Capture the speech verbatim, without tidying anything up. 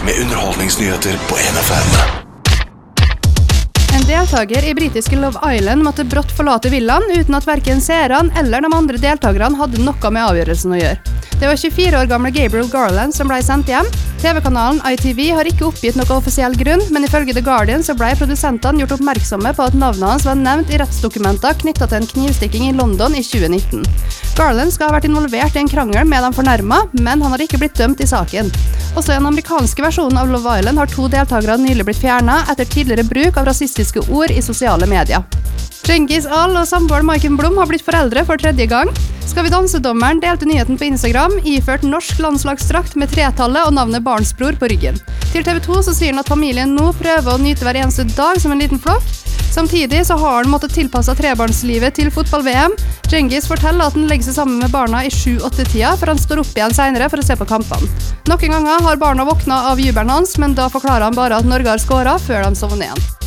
med underholdningsnyheter på N F M. En deltaker i britiske Love Island måtte brått forlate villaen uten at hverken seerne eller de andre deltakerne hadde noe med avgjørelsen å gjøre. Det var tjuefire år gamle Gabriel Garland som ble sendt hjem. T V-kanalen I T V har ikke oppgitt noe offisiell grunn, men ifølge The Guardian så ble produsentene gjort oppmerksomme på at navnet hans var nevnt i rettsdokumenter knyttet til en knivstikking i London i tjue nitten. Garland skal ha vært involvert i en krangel med de fornærmet, men han har ikke blitt dømt i saken. Også i den amerikanske versjonen av Love Island har to deltakere nylig blitt fjernet etter tidligere bruk av rasistiske ord i sosiale medier. Cengiz Al og samboeren Maiken Blom har blitt foreldre for tredje gang. Skal vi danse-dommeren delte nyheten på Instagram, iført norsk landslagsdrakt med tretallet og navnet barnsbror på ryggen. Til T V to så sier han at familien nå prøver å nyte hver eneste dag som en liten flokk. Samtidig så har han måttet tilpasse trebarnslivet til fotball-V M. Cengiz forteller at han legger seg sammen med barna i sju-åtte-tida, for han står opp igjen senere for å se på kampene. Noen ganger har barna våknet av jubelen hans, men da forklarer han bare at Norge har skåret før de sovner igjen.